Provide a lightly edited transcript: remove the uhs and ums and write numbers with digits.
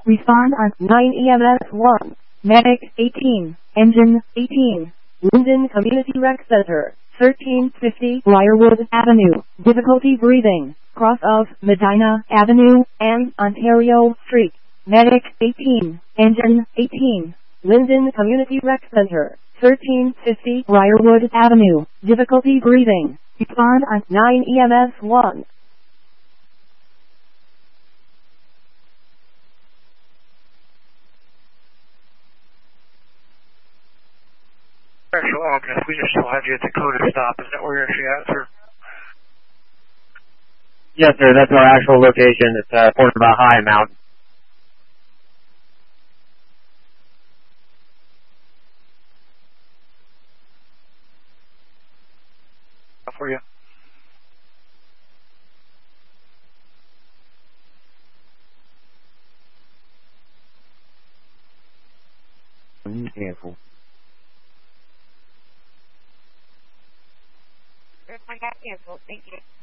Respond on 9 EMS 1. Medic 18. Engine 18. Linden Community Rec Center, 1350 Briarwood Avenue. Difficulty breathing. Cross of Medina Avenue and Ontario Street. Medic 18. Engine 18. Linden Community Rec Center, 1350 Briarwood Avenue. Difficulty breathing. Respond on 9 EMS 1. Actual August, we just still have you at Dakota stop. Is that where you're actually at, sir? Yes, sir. That's our actual location. It's Portobello High Mountain. For you. Careful. I got canceled. Thank you.